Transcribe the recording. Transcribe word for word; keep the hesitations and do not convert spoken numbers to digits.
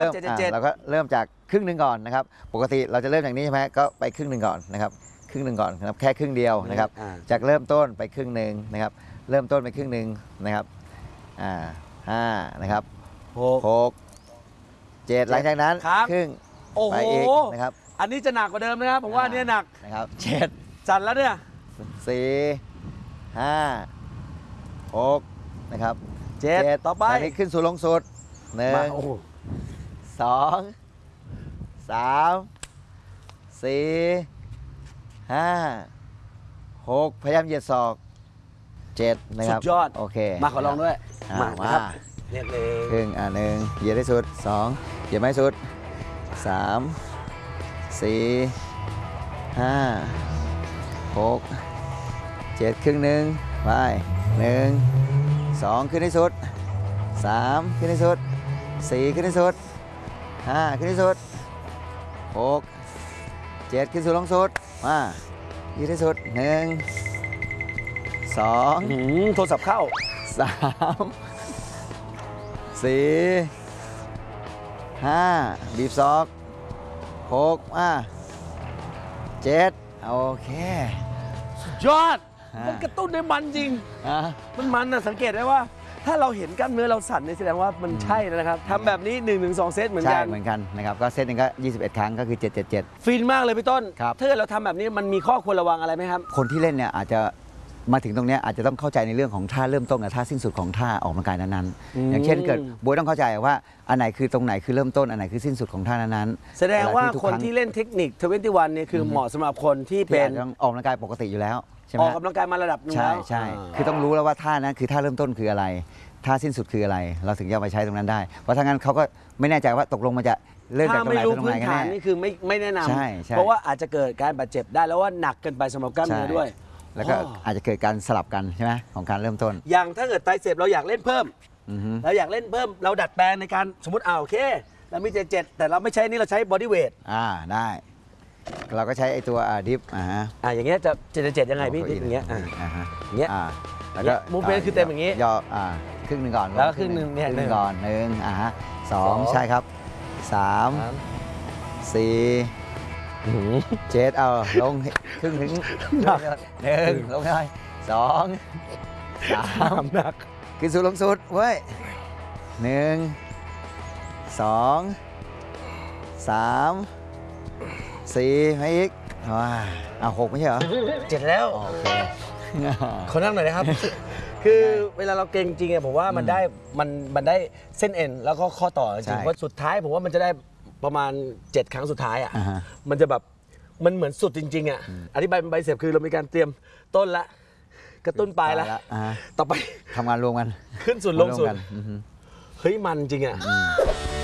เริ่มเราก็เริ่มจากครึ่งหนึ่งก่อนนะครับปกติเราจะเริ่มอย่างนี้ใช่ไหมก็ไปครึ่งหนึ่งก่อนนะครับครึ่งหนึ่งก่อนนะครับแค่ครึ่งเดียวนะครับจากเริ่มต้นไปครึ่งหนึ่งนะครับเริ่มต้นไปครึ่งหนึ่งนะครับอ่าห้านะครับหกเจ็ดหลังจากนั้นครึ่งไปอีกนะครับอันนี้จะหนักกว่าเดิมนะครับผมว่านี่หนักนะครับเจ็ดจัดแล้วเนี่ยสี่ห้าหกนะครับเจ็ดต่อไปอันนี้ขึ้นสู่ลงสุดหนึ่งสองสามสี่ห้าหกพยายามเหยียดศอกเจ็ดนะครับสุดยอดโอเคมาขอลองด้วยมาครับเรียกเลยครึ่งอ่ะหนึ่งเหยียดให้สุดสองเหยียดไม่สุดสามสี่ห้าหกเจ็ดครึ่งหนึ่งไปหนึ่งสองขึ้นที่สุดสามขึ้นที่สุดสี่ขึ้นที่สุดห้าขึ้นที่สุดหกเจ็ดขึ้นสู่ลงสุดมายืดที่สุดหนึ่งสองโทรศัพท์เข้าสามสี่ห้าบีบศอกหกมาเจ็ดโอเคยอดมันกระตุ้นได้มันจริงมันมันนะสังเกตได้ว่าถ้าเราเห็นกล้ามเนื้อเราสั่นเนี่ยแสดงว่ามันใช่นะครับทำแบบนี้ หนึ่งถึงสอง เซตเหมือนกันใช่เหมือนกันนะครับก็เซตหนึ่งก็ยี่สิบเอ็ดครั้งก็คือเจ็ด เจ็ด เจ็ดฟินมากเลยพี่ต้นถ้าเกิดเราทำแบบนี้มันมีข้อควรระวังอะไรไหมครับคนที่เล่นเนี่ยอาจจะมาถึงตรงนี้อาจจะต้องเข้าใจในเรื่องของท่าเริ่มต้นกับท่าสิ้นสุดของท่าออกกำลังกายนั้นๆอย่างเช่นเกิดบวยต้องเข้าใจว่าอันไหนคือตรงไหนคือเริ่มต้นอันไหนคือสิ้นสุดของท่านั้นๆแสดงว่าคนที่เล่นเทคนิคทเวนตี้วันเนี่ยคือเหมาะสำหรับคนที่เป็นออกกำลังกายปกติอยู่แล้วออกกำลังกายมาระดับนึงแล้วใช่คือต้องรู้แล้วว่าท่านั้นคือท่าเริ่มต้นคืออะไรท่าสิ้นสุดคืออะไรเราถึงจะไปใช้ตรงนั้นได้เพราะถ้างั้นเขาก็ไม่แน่ใจว่าตกลงมันจะเริ่มจากตรงไหนตรงไหนกันแน่นี่คือไม่ไม่แนะนำเพราะว่าอาจจะเกิดการบาดเจ็บได้แล้วว่าหนักเกินไปสำหรับกล้ามเนื้อด้วยแล้วก็อาจจะเกิดการสลับกันใช่ไหมของการเริ่มต้นอย่างถ้าเกิดไตรเสพเราอยากเล่นเพิ่มเราอยากเล่นเพิ่มเราดัดแปลงในการสมมติเอาโอเคเรามีเจ็ดเจ็ดแต่เราไม่ใช้นี่เราใช้บอดี้เวทอ่าได้เราก็ใช้ไอตัวดิฟอ่าอ่าอย่างเงี้ยจะเจ็ดเจ็ดยังไงพี่ดิฟอย่างเงี้ยอ่าอย่างเงี้ยแล้วก็มูฟเมนต์คือเต็มอย่างงี้ย่ออ่าครึ่งหนึ่งก่อนแล้วครึ่งหนึ่งเนี่ยหนึ่งก่อนหนึ่งอ่าฮะสองใช่ครับสามสี่เจ็ดเอาลงครึ่งถึงหนึ่งลงหน่อยสองสามหนักขึ้นสู่ลงสุดเว้ยหนึ่งสองสามสี่ไปอีกว้าเอาหกไม่ใช่เหรอเจ็ดแล้วโอเคขอนั่งหน่อยนะครับคือเวลาเราเก่งจริงอะผมว่ามันได้มันมันได้เส้นเอ็นแล้วก็ข้อต่อจริงเพราะสุดท้ายผมว่ามันจะได้ประมาณเจ็ดครั้งสุดท้ายอะมันจะแบบมันเหมือนสุดจริงๆอ่ะอธิบายเป็นใบเสพคือเรามีการเตรียมต้นละกระตุ้นปลายละต่อไปทำงานรวมกันขึ้นสุดลงสุดเฮ้ยมันจริงอ่ะ